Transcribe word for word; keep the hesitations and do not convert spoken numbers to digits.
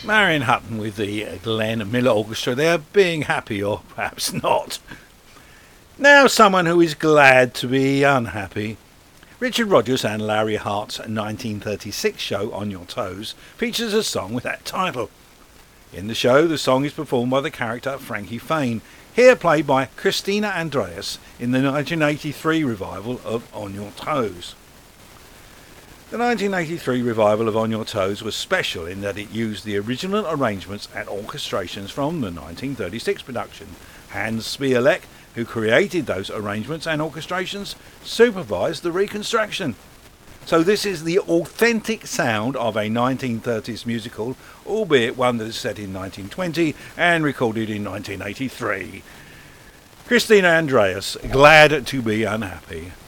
Marion Hutton with the Glenn Miller Orchestra there, being happy or perhaps not. Now someone who is glad to be unhappy. Richard Rodgers and Larry Hart's nineteen thirty-six show On Your Toes features a song with that title. In the show, the song is performed by the character Frankie Faine, here played by Christina Andreas in the nineteen eighty-three revival of On Your Toes. The nineteen eighty-three revival of On Your Toes was special in that it used the original arrangements and orchestrations from the nineteen thirty-six production. Hans Spierleck, who created those arrangements and orchestrations, supervised the reconstruction. So this is the authentic sound of a nineteen thirties musical, albeit one that is set in nineteen twenty and recorded in nineteen eighty-three. Christina Andreas, Glad to be Unhappy.